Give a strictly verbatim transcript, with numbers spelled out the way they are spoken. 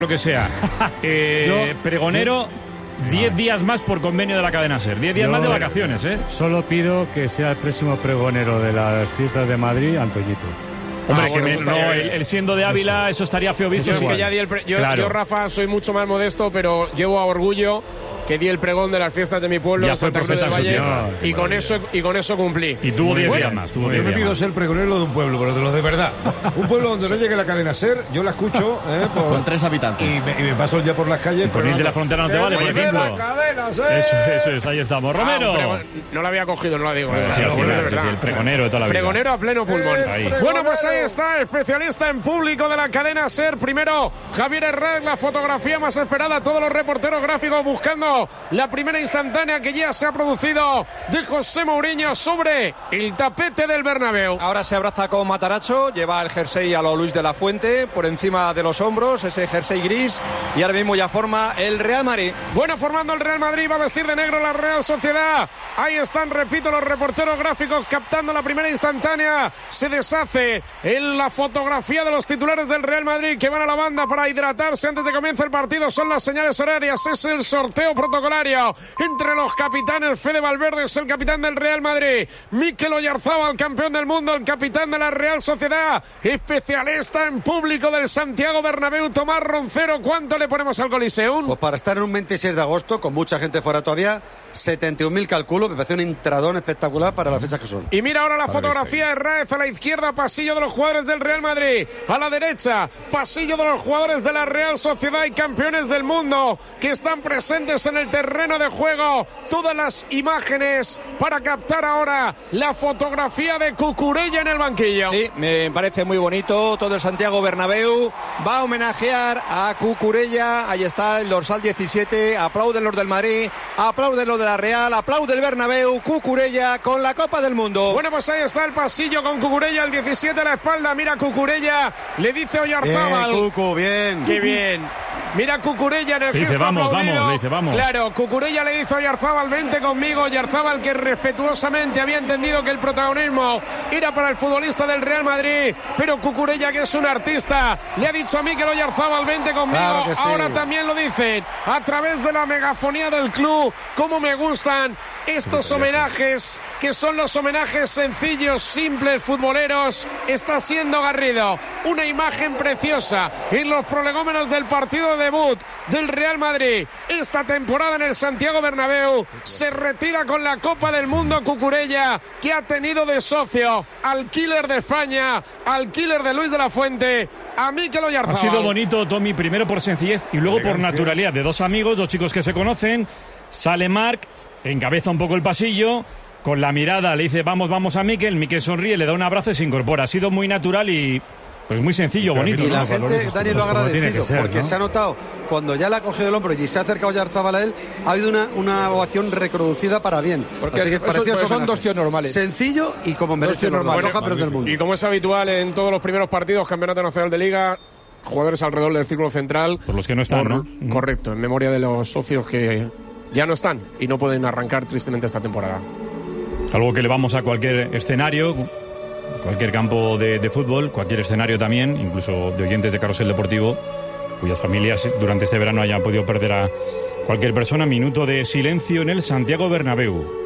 lo que sea, eh, Yo, pregonero, diez días más por convenio de la cadena SER, diez días más de vacaciones, ¿eh? Solo pido que sea el próximo pregonero de las fiestas de Madrid, Antoñito. Hombre, Ah, que bueno, me- eso no, estaría el, bien. el siendo de Ávila, eso, eso estaría feo visto. Yo es igual. que ya di el pre- yo, Claro. yo, Rafa, soy mucho más modesto, pero llevo a orgullo que di el pregón de las fiestas de mi pueblo Ya en fue Santa Cruz del profeta en su Valle tiempo. y con eso y con eso cumplí. Y tuvo diez Bueno, días más. Tuvo Yo diez me días pido más. ser pregonero de un pueblo, pero de los de verdad. Un pueblo donde no llegue la cadena SER, yo la escucho. ¿eh? Por- Con tres habitantes. y, me, y me paso el día por las calles. Con pero ir de no- la frontera no te ¡Que vale, por vive ejemplo. la cadena SER! Eso, eso es, ahí estamos. Ah, Romero. un pregón- no la había cogido, no la digo. Pues eh, sí, al de final, sí, verdad. sí, el pregonero de toda la vida. Pregonero a pleno pulmón. El Ahí. pregonero. Bueno, pues ahí está, especialista en público de la cadena SER. Primero, Javier Herrera, la fotografía más esperada. Todos los reporteros gráficos buscando la primera instantánea que ya se ha producido de José Mourinho sobre el tapete del Bernabéu. Ahora se abraza con Mataracho, lleva el jersey a lo Luis de la Fuente, por encima de los hombros, ese jersey gris, y ahora mismo ya forma el Real Madrid. Bueno, formando el Real Madrid, va a vestir de negro la Real Sociedad. Ahí están, repito, los reporteros gráficos captando la primera instantánea. Se deshace en la fotografía de los titulares del Real Madrid que van a la banda para hidratarse antes de que comience el partido. Son las señales horarias, es el sorteo protocolario entre los capitanes. Fede Valverde es el capitán del Real Madrid. Mikel Oyarzábal, campeón del mundo, el capitán de la Real Sociedad. Especialista en público del Santiago Bernabéu, Tomás Roncero. ¿Cuánto le ponemos al Coliseum? Pues para estar en un veintiséis de agosto, con mucha gente fuera todavía, setenta y un mil calculo, me parece un entradón espectacular para las fechas que son. Y mira ahora la fotografía de Raez a la izquierda, pasillo de los jugadores del Real Madrid. A la derecha, pasillo de los jugadores de la Real Sociedad y campeones del mundo que están presentes en el terreno de juego. Todas las imágenes para captar ahora la fotografía de Cucurella en el banquillo. Sí, me parece muy bonito. Todo el Santiago Bernabéu va a homenajear a Cucurella. Ahí está el dorsal diecisiete. Aplauden los del Madrid, aplauden los de la Real, aplaude el Bernabéu. Cucurella con la Copa del Mundo. Bueno, pues ahí está el pasillo con Cucurella, el diecisiete a la espalda. Mira Cucurella, le dice Oyarzábal. Bien, Cucu, bien. ¡Qué bien! Mira Cucurella en el Le dice, gesto vamos, aplaudido. vamos, le dice, vamos. Claro, Cucurella le dice a Oyarzábal, vente conmigo. Oyarzábal, que respetuosamente había entendido que el protagonismo era para el futbolista del Real Madrid, pero Cucurella, que es un artista, le ha dicho a Mikel Oyarzábal, vente conmigo. Claro que sí. Ahora también lo dicen a través de la megafonía del club. Cómo me gustan estos homenajes, que son los homenajes sencillos, simples, futboleros. Está siendo Garrido una imagen preciosa en los prolegómenos del partido de debut del Real Madrid esta temporada en el Santiago Bernabéu. Se retira con la Copa del Mundo Cucurella, que ha tenido de socio al killer de España, al killer de Luis de la Fuente, a Mikel Ha Oyarzábal. sido bonito, Tommy, primero por sencillez y luego por naturalidad de dos amigos, dos chicos que se conocen. Sale Marc, encabeza un poco el pasillo, con la mirada le dice vamos, vamos a Mikel, Mikel sonríe, le da un abrazo y se incorpora. Ha sido muy natural y pues muy sencillo, bonito. Y ¿no? la gente, Dani, lo ha como tiene que agradecido, ser, porque ¿no? se ha notado, cuando ya le ha cogido el hombro y se ha acercado ya Oyarzábal a él, ha habido una, una ovación reproducida para bien. Porque Así que eso- precioso pues son homenaje. dos tíos normales. Sencillo y como merece tíos los normales. Roja, pero es del mundo. Y como es habitual en todos los primeros partidos, Campeonato Nacional de Liga, jugadores alrededor del círculo central. Por los que no están, Por- ¿no? Correcto, en memoria de los socios que ya no están y no pueden arrancar tristemente esta temporada. Algo que le vamos a cualquier escenario, cualquier campo de, de fútbol, cualquier escenario también, incluso de oyentes de Carrusel Deportivo, cuyas familias durante este verano hayan podido perder a cualquier persona. Minuto de silencio en el Santiago Bernabéu.